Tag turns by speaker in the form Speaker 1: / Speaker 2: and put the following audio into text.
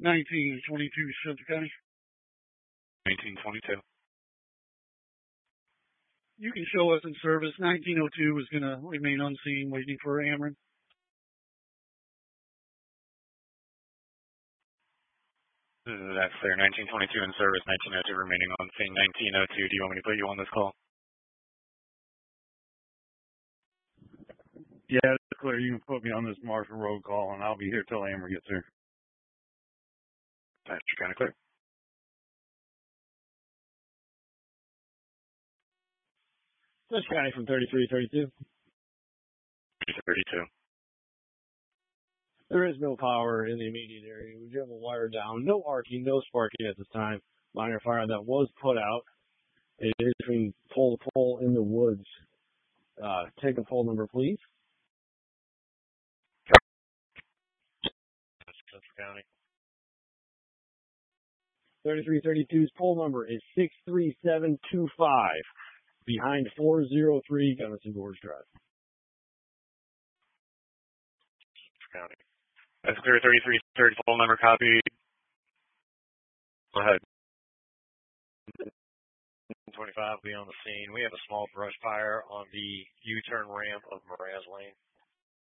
Speaker 1: 1922 Central County.
Speaker 2: 1922.
Speaker 1: You can show us in service. 1902 is going to remain unseen, waiting for Ameren.
Speaker 2: That's clear. 1922 in service, 1902 remaining on scene. 1902, do you want me to put you on this call?
Speaker 1: Yeah, it's clear. You can put me on this Marshall Road call, and I'll be here till Ameren gets here.
Speaker 2: That's kind of clear.
Speaker 3: Central County from 3332.
Speaker 2: 32.
Speaker 3: There is no power in the immediate area. We do have a wire down. No arcing, no sparking at this time. Minor fire that was put out. It is between pole to pole in the woods. Take a pole number, please.
Speaker 2: Central County.
Speaker 3: 3332's pole number is 63725. Behind 403 Gunnison Gorge Drive.
Speaker 2: County. That's clear. 3330 phone number copy. Go ahead.
Speaker 4: 25 will be on the scene. We have a small brush fire on the U-turn ramp of Mraz Lane.